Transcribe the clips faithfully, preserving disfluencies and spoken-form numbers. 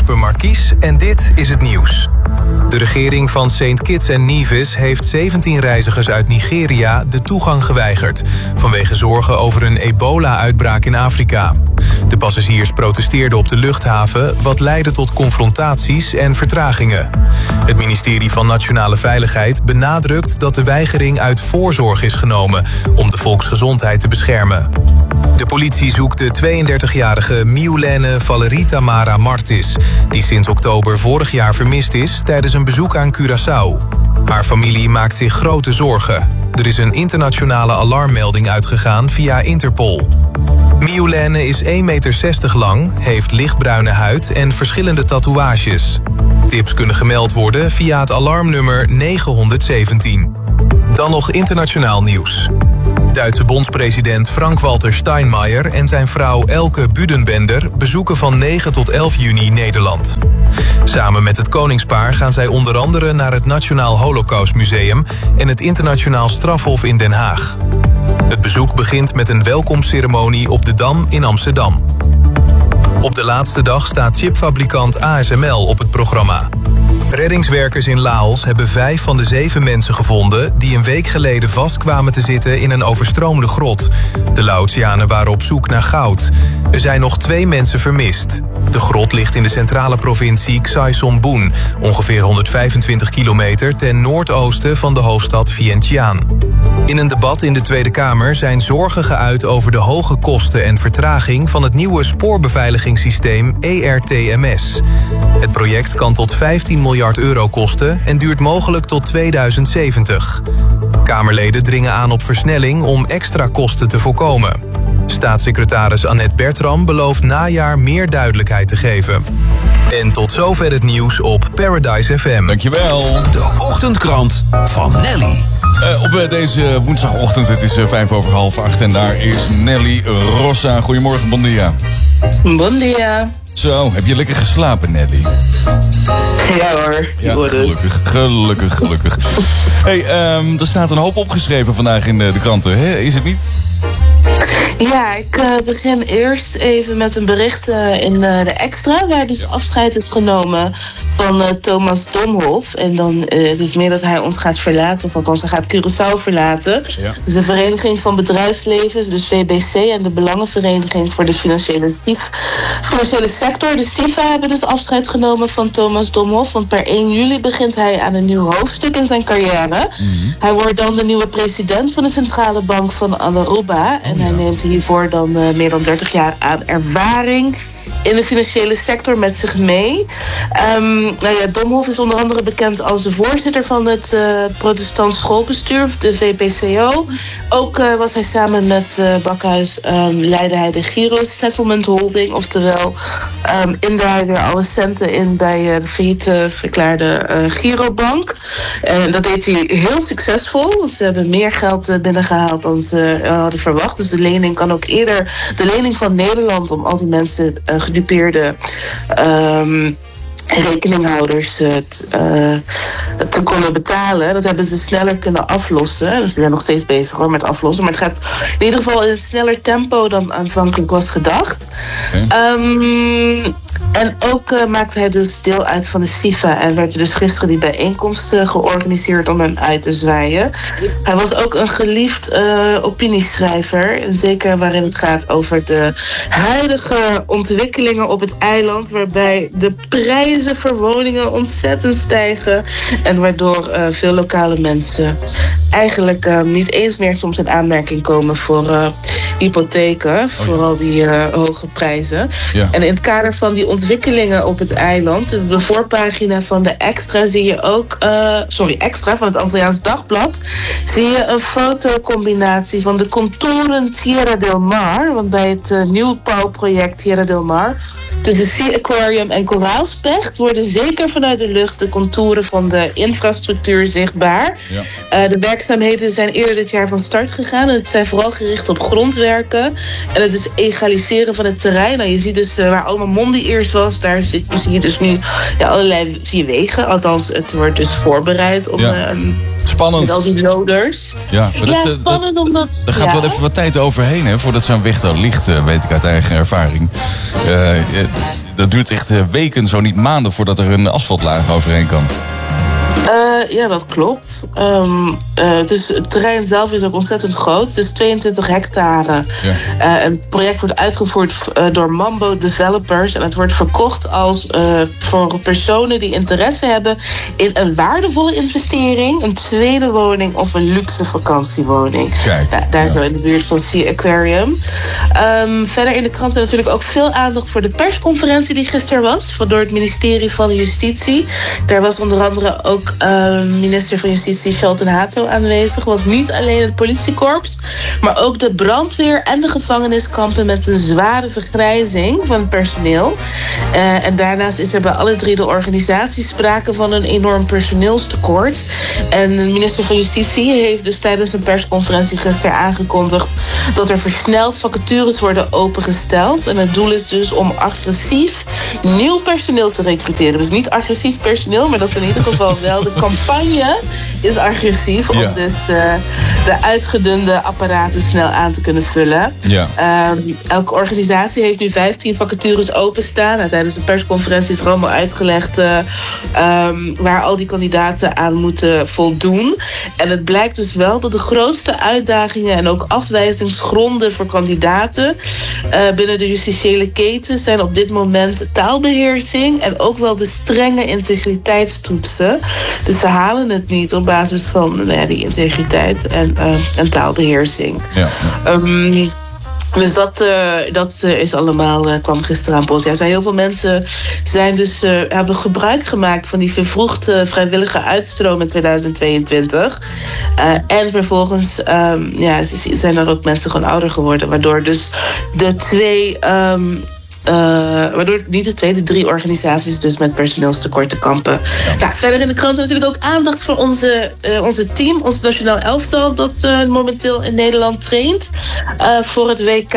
Jasper Markies en dit is het nieuws. De regering van Saint Kitts en Nevis heeft zeventien reizigers uit Nigeria de toegang geweigerd, vanwege zorgen over een ebola-uitbraak in Afrika. De passagiers protesteerden op de luchthaven, wat leidde tot confrontaties en vertragingen. Het ministerie van Nationale Veiligheid benadrukt dat de weigering uit voorzorg is genomen om de volksgezondheid te beschermen. De politie zoekt de tweeëndertigjarige Miulene Valerie Tamara Martis, die sinds oktober vorig jaar vermist is tijdens een bezoek aan Curaçao. Haar familie maakt zich grote zorgen. Er is een internationale alarmmelding uitgegaan via Interpol. Miulene is één komma zestig meter lang, heeft lichtbruine huid en verschillende tatoeages. Tips kunnen gemeld worden via het alarmnummer negentienzeventien. Dan nog internationaal nieuws. Duitse bondspresident Frank-Walter Steinmeier en zijn vrouw Elke Budenbender bezoeken van negen tot elf juni Nederland. Samen met het koningspaar gaan zij onder andere naar het Nationaal Holocaustmuseum en het Internationaal Strafhof in Den Haag. Het bezoek begint met een welkomstceremonie op de Dam in Amsterdam. Op de laatste dag staat chipfabrikant A S M L op het programma. Reddingswerkers in Laos hebben vijf van de zeven mensen gevonden die een week geleden vastkwamen te zitten in een overstroomde grot. De Laotianen waren op zoek naar goud. Er zijn nog twee mensen vermist. De grot ligt in de centrale provincie Xai Som Boon, ongeveer honderdvijfentwintig kilometer ten noordoosten van de hoofdstad Vientiane. In een debat in de Tweede Kamer zijn zorgen geuit over de hoge kosten en vertraging van het nieuwe spoorbeveiligingssysteem E R T M S. Het project kan tot vijftien miljard euro kosten en duurt mogelijk tot tweeduizend zeventig. Kamerleden dringen aan op versnelling om extra kosten te voorkomen. Staatssecretaris Annette Bertram belooft najaar meer duidelijkheid te geven. En tot zover het nieuws op Paradise F M. Dankjewel. De ochtendkrant van Nelly. Uh, op uh, deze woensdagochtend, het is uh, vijf over half acht en daar is Nelly Rossa. Goedemorgen, bon dia. Bon dia. Zo, heb je lekker geslapen, Nelly? Ja hoor, ja, gelukkig, gelukkig, gelukkig. Hey, um, er staat een hoop opgeschreven vandaag in de, de kranten, hè? Is het niet? Ja, ik uh, begin eerst even met een bericht uh, in uh, de Extra, waar dus afscheid is genomen van uh, Thomas Domhoff. En dan uh, het is meer dat hij ons gaat verlaten, of althans hij gaat Curaçao verlaten. Ja. Dus de Vereniging van Bedrijfsleven, dus V B C, en de Belangenvereniging voor de Financiële, C I F, financiële Sector, de C I F A, hebben dus afscheid genomen van Thomas Domhoff. Want per één juli begint hij aan een nieuw hoofdstuk in zijn carrière. Mm-hmm. Hij wordt dan de nieuwe president van de Centrale Bank van Aruba. En oh, ja. hij neemt hiervoor dan uh, meer dan dertig jaar aan ervaring in de financiële sector met zich mee. Um, nou ja, Domhoff is onder andere bekend als de voorzitter van het uh, protestants schoolbestuur, de V P C O. Ook uh, was hij samen met uh, Bakhuis, um, leidde hij de Giro Settlement Holding, oftewel um, in hij weer alle centen in bij uh, de failliet verklaarde uh, Girobank. En dat deed hij heel succesvol, want ze hebben meer geld uh, binnengehaald dan ze uh, hadden verwacht. Dus de lening kan ook eerder, de lening van Nederland om al die mensen uh, gedupeerde um, rekeninghouders uh, t, uh, te kunnen betalen. Dat hebben ze sneller kunnen aflossen. Dus ze zijn nog steeds bezig hoor met aflossen. Maar het gaat in ieder geval in een sneller tempo dan aanvankelijk was gedacht. Okay. Um, en ook uh, maakte hij dus deel uit van de C I F A. En werd er dus gisteren die bijeenkomst uh, georganiseerd om hem uit te zwaaien. Hij was ook een geliefd uh, opinieschrijver. En zeker waarin het gaat over de huidige ontwikkelingen op het eiland. Waarbij de prijzen voor woningen ontzettend stijgen. En waardoor uh, veel lokale mensen eigenlijk uh, niet eens meer soms in aanmerking komen voor uh, hypotheken. Oh, ja. Vooral die uh, hoge prijzen. Ja. En in het kader van die ontwikkelingen op het eiland, de voorpagina van de Extra zie je ook, uh, sorry, Extra van het Antilliaans Dagblad, zie je een fotocombinatie van de contouren Tierra del Mar. Want bij het uh, nieuwbouwproject Tierra del Mar, tussen Sea Aquarium en Koraalspecht, worden zeker vanuit de lucht de contouren van de infrastructuur zichtbaar. Ja. Uh, de werkzaamheden zijn eerder dit jaar van start gegaan. En het zijn vooral gericht op grondwerken en het dus egaliseren van het terrein. Nou, je ziet dus uh, waar allemaal Mondi eerst was, daar zie je dus nu ja, allerlei vier wegen. Althans, het wordt dus voorbereid om... Ja. Uh, Spannend. Met al die loders. Ja, maar ja dat, uh, spannend dat, omdat... Er gaat ja. wel even wat tijd overheen, hè, voordat zo'n weg er ligt, uh, weet ik uit eigen ervaring. Uh, uh, dat duurt echt uh, weken, zo niet maanden, voordat er een asfaltlaag overheen kan. Uh, ja, dat klopt. Um, uh, dus het terrein zelf is ook ontzettend groot. Het is tweeëntwintig hectare. Ja. Uh, het project wordt uitgevoerd uh, door Mambo Developers. En het wordt verkocht als uh, voor personen die interesse hebben in een waardevolle investering, een tweede woning of een luxe vakantiewoning. Kijk, ja, daar ja. zo in de buurt van Sea Aquarium. Um, verder in de kranten natuurlijk ook veel aandacht voor de persconferentie die gisteren was, door het ministerie van Justitie. Daar was onder andere ook Uh, minister van Justitie Shelton Hato aanwezig. Want niet alleen het politiekorps, maar ook de brandweer en de gevangeniskampen met een zware vergrijzing van het personeel. Uh, en daarnaast is er bij alle drie de organisaties sprake van een enorm personeelstekort. En de minister van Justitie heeft dus tijdens een persconferentie gisteren aangekondigd dat er versneld vacatures worden opengesteld. En het doel is dus om agressief nieuw personeel te recruteren. Dus niet agressief personeel, maar dat in ieder geval wel de campagne is agressief om ja. dus uh, de uitgedunde apparaten snel aan te kunnen vullen. Ja. Um, elke organisatie heeft nu vijftien vacatures openstaan. Nou, tijdens de persconferentie is er allemaal uitgelegd uh, um, waar al die kandidaten aan moeten voldoen. En het blijkt dus wel dat de grootste uitdagingen en ook afwijzingsgronden voor kandidaten uh, binnen de justitiële keten zijn op dit moment taalbeheersing en ook wel de strenge integriteitstoetsen. Dus ze halen het niet op basis van nou ja, die integriteit en, uh, en taalbeheersing. Ja, ja. Um, Dus dat, uh, dat uh, is allemaal, uh, kwam gisteren aan bod. Ja, er zijn heel veel mensen zijn dus, uh, hebben gebruik gemaakt van die vervroegde vrijwillige uitstroom in tweeduizend tweeëntwintig. Uh, en vervolgens um, ja, zijn er ook mensen gewoon ouder geworden. Waardoor dus de twee Um, Uh, waardoor niet de twee, de drie organisaties dus met personeelstekort kampen. Ja. Nou, verder in de kranten natuurlijk ook aandacht voor onze, uh, onze team, ons nationaal elftal dat uh, momenteel in Nederland traint uh, voor het W K.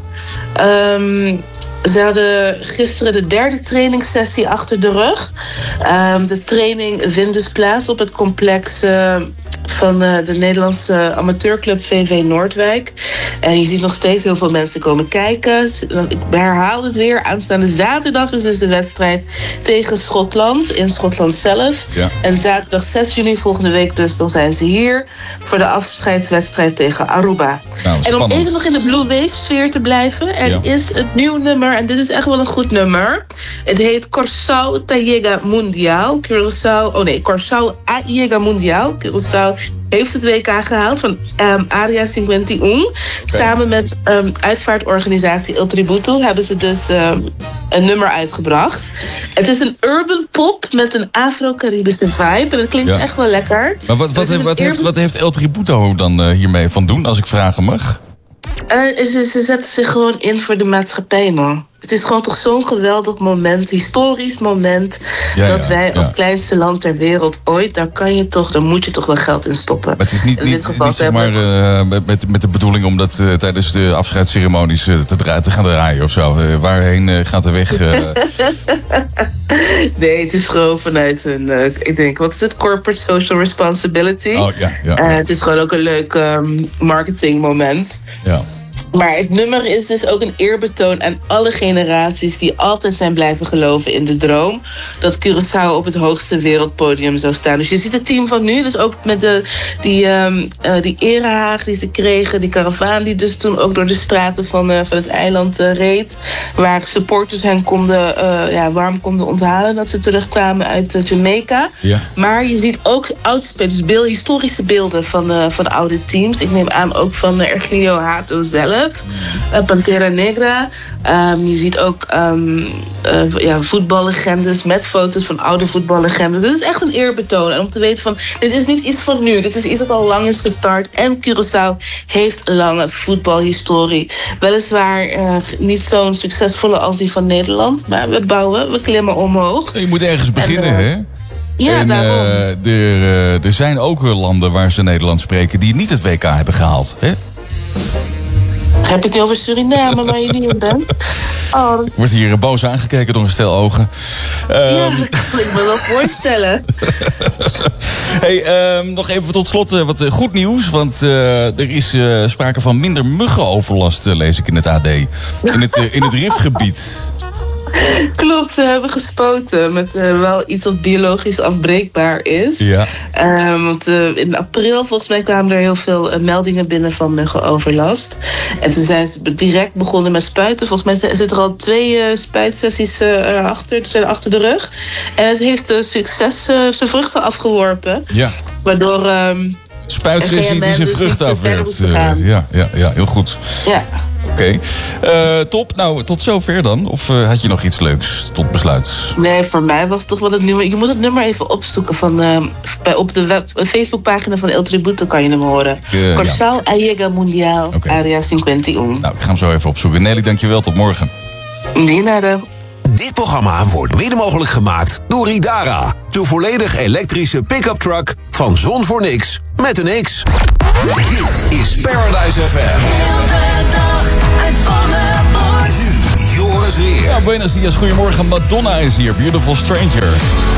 Um, Ze hadden gisteren de derde trainingssessie achter de rug. Um, de training vindt dus plaats op het complex uh, van uh, de Nederlandse amateurclub V V Noordwijk. En je ziet nog steeds heel veel mensen komen kijken. Ik herhaal het weer. Aanstaande zaterdag is dus de wedstrijd tegen Schotland, in Schotland zelf. Ja. En zaterdag zes juni volgende week dus, dan zijn ze hier voor de afscheidswedstrijd tegen Aruba. Nou, en om even nog in de Blue Wave sfeer te blijven, er ja. is het nieuw nummer, en dit is echt wel een goed nummer. Het heet Curaçao Tallega Mundial. Curaçao, oh nee, Curaçao Tallega Mundial. Curaçao heeft het W K gehaald van um, Area eenencinquanta. Okay. Samen met um, uitvaartorganisatie El Tributo hebben ze dus um, een nummer uitgebracht. Het is een urban pop met een Afro-Caribische vibe. En het klinkt ja. echt wel lekker. Maar wat, wat, wat, wat, heeft, wat heeft El Tributo dan uh, hiermee van doen, als ik vragen mag? Uh, ze, ze zetten zich gewoon in voor de maatschappij, man. Het is gewoon toch zo'n geweldig moment, historisch moment, ja, dat ja, wij als ja. kleinste land ter wereld ooit, daar kan je toch, daar moet je toch wel geld in stoppen. Maar het is niet, in niet, niet zeg maar uh, met, met de bedoeling om dat uh, tijdens de afscheidsceremonies uh, te, dra- te gaan draaien of zo. Uh, waarheen uh, gaat de weg? Uh... nee, het is gewoon vanuit een, uh, ik denk, wat is het? Corporate Social Responsibility. Oh, ja, ja, uh, ja. Het is gewoon ook een leuk um, marketingmoment. Ja. Maar het nummer is dus ook een eerbetoon aan alle generaties die altijd zijn blijven geloven in de droom dat Curaçao op het hoogste wereldpodium zou staan. Dus je ziet het team van nu, dus ook met de, die, um, uh, die erehaag die ze kregen, die karavaan die dus toen ook door de straten van, uh, van het eiland uh, reed, waar supporters hen konden, uh, ja, warm konden onthalen dat ze terugkwamen uit uh, Jamaica. Ja. Maar je ziet ook oudspelers, beeld, historische beelden van, uh, van oude teams. Ik neem aan ook van uh, Ergilio Hato zelf. Uh, Pantera Negra. Um, je ziet ook um, uh, ja, voetballegendes met foto's van oude voetballegendes. Dus het is echt een eerbetoon. En om te weten van, dit is niet iets van nu. Dit is iets dat al lang is gestart. En Curaçao heeft een lange voetbalhistorie. Weliswaar uh, niet zo'n succesvolle als die van Nederland. Maar we bouwen, we klimmen omhoog. Je moet ergens beginnen, en, uh, hè? Ja, en daarom. Uh, er, uh, er zijn ook landen waar ze Nederlands spreken die niet het W K hebben gehaald, hè? Heb je het niet over Suriname, waar je nu in bent? Oh, dat... Wordt hier boos aangekeken door een stel ogen. Um... Ja, dat kan ik me wel voorstellen. Hey, um, nog even tot slot uh, wat uh, goed nieuws. Want uh, er is uh, sprake van minder muggenoverlast, uh, lees ik in het A D. In het, uh, in het Rifgebied. Klopt, ze hebben gespoten met uh, wel iets wat biologisch afbreekbaar is. Ja. Um, want uh, in april volgens mij kwamen er heel veel uh, meldingen binnen van muggenoverlast. En toen zijn ze direct begonnen met spuiten. Volgens mij zitten er al twee uh, spuitsessies uh, achter, zijn achter de rug. En het heeft uh, succes uh, zijn vruchten afgeworpen. Ja. Waardoor... Um, Spuitsessie die zijn dus vruchten afwerpt. Uh, ja, ja, ja, heel goed. Ja. Oké, okay. uh, top. Nou, tot zover dan. Of uh, had je nog iets leuks tot besluit? Nee, voor mij was het toch wel het nummer. Je moet het nummer even opzoeken. Van, uh, bij, op de web, Facebookpagina van El Tributo kan je hem horen. Uh, Corsao ja. Allega Mundial, okay. Area eenencinquantaun. Nou, ik ga hem zo even opzoeken. Nelly, dankjewel. Tot morgen. De nada. Dit programma wordt mede mogelijk gemaakt door Idara. De volledig elektrische pick-up truck van Zon voor Niks met een X. Dit is Paradise F M. Elke dag uitvallen wordt. Nu Joris Weer. Ja, buenos dias, goedemorgen. Madonna is hier. Beautiful Stranger.